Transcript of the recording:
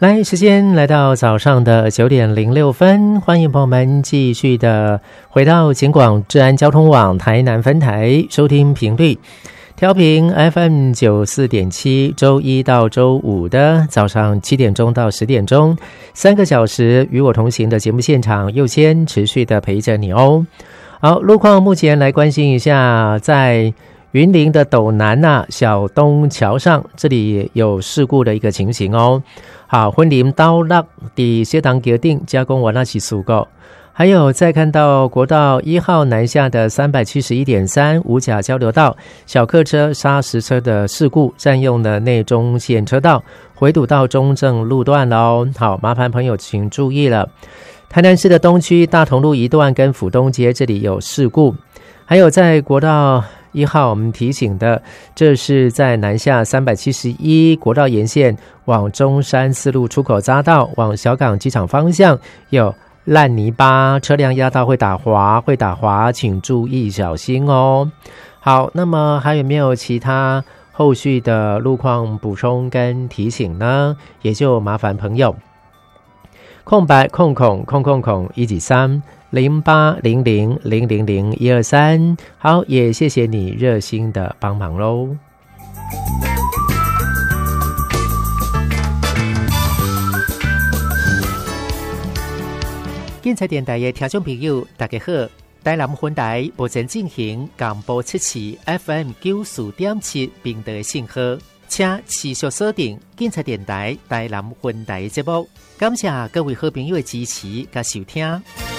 来，时间来到早上的9:06，欢迎朋友们继续的回到警广治安交通网台南分台收听频率，调频 FM 94.7，周一到周五的早上7点钟到10点钟，3个小时与我同行的节目现场，佑谦持续的陪着你哦。好，路况目前来关心一下，在云林的斗南小东桥上，这里有事故的一个情形哦。好，婚林刀落的斜堂桥顶加工完那起事故。还有再看到国道1号南下的 371.3 五甲交流道，小客车砂石车的事故，占用了内中线车道，回堵到中正路段了哦。好，麻烦朋友请注意了。台南市的东区大同路一段跟府东街这里有事故。还有在国道1号，我们提醒的，这是在南下371国道沿线往中山四路出口匝道往小港机场方向有烂泥巴，车辆压到会打滑，请注意小心哦。好，那么还有没有其他后续的路况补充跟提醒呢？也就麻烦朋友空白1230800000123，好，也谢谢你热心的帮忙咯。警察电台的听众朋友大家好，台南分台目前进行广播测试 FM 94.7频道的信号，请持续锁定警察电台台南分台节目，感谢各位好朋友的支持和收听。